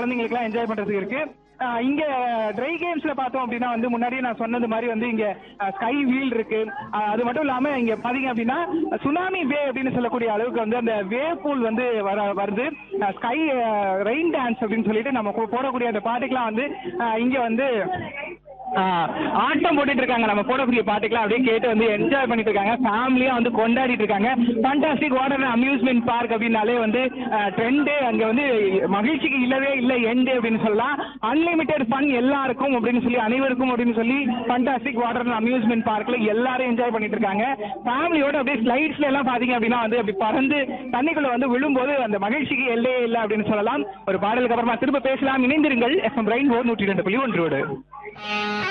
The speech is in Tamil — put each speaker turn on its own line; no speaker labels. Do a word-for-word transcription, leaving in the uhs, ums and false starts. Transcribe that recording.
குழந்தைங்களுக்குலாம் என்ஜாய் பண்றதுக்கு இருக்கு. ஆஹ் இங்க ட்ரை கேம்ஸ்ல பார்த்தோம் அப்படின்னா வந்து முன்னாடியே நான் சொன்னது மாதிரி வந்து இங்க ஸ்கை வீல் இருக்கு. ஆஹ் அது மட்டும் இல்லாம இங்க பாத்தீங்க அப்படின்னா சுனாமி வே அப்படின்னு சொல்லக்கூடிய அளவுக்கு வந்து அந்த வேவ் பூல் வந்து வர வருது. ஸ்கை ரெயின் டான்ஸ் அப்படின்னு சொல்லிட்டு நம்ம போ- போடக்கூடிய அந்த பாட்டுக்கெல்லாம் வந்து ஆஹ் இங்க வந்து ஆஹ் ஆட்டம் போட்டுட்டு இருக்காங்க. நம்ம போடக்கூடிய பாட்டுக்கெல்லாம் அப்படியே கேட்டு வந்து என்ஜாய் பண்ணிட்டு இருக்காங்க. ஃபேமிலியா வந்து கொண்டாடிட்டு இருக்காங்க. ஃபண்டாஸ்டிக் வாட்டர் அம்யூஸ்மெண்ட் பார்க் அப்படின்னாலே வந்து ட்ரெண்டு அங்க வந்து மகிழ்ச்சிக்கு இல்லவே இல்லை எண்டு அப்படின்னு சொல்லலாம். அன்லிமிட்டெட் ஃபன் எல்லாருக்கும் அப்படின்னு சொல்லி அனைவருக்கும் அப்படின்னு சொல்லி ஃபண்டாஸ்டிக் வாட்டர் அம்யூஸ்மெண்ட் பார்க்ல எல்லாரும் என்ஜாய் பண்ணிட்டு இருக்காங்க. ஃபேமிலியோட அப்படியே ஸ்லைட்ஸ்ல எல்லாம் பாத்தீங்க அப்படின்னா வந்து அப்படி பறந்து தண்ணிக்குள்ள வந்து விழும்போது அந்த மகிழ்ச்சிக்கு எல்லையே இல்லை அப்படின்னு சொல்லலாம். ஒரு பாடலுக்கு அப்புறமா திரும்ப பேசலாம். இணைந்திருங்கள் எஃப்எம் ரெயின்போ நூற்றி ரெண்டு புள்ளி ஒன்றோடு.